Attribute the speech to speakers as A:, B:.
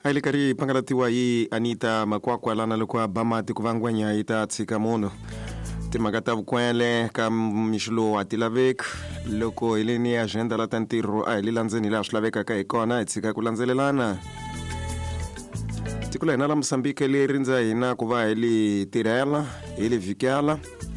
A: Haile kari pangalatiwa hii Anita Makwakwa lana lukwa bamati kuvangwenya ita tsika mono. Timagatavu kwele kam mishlo atilavek loko ilini agenda la tantiro lilanzeni la shlaveka ka ikona itsika kulanzelelana. Tikula ina la Msambike li rinza ina kuva ili tirela, ili vikala.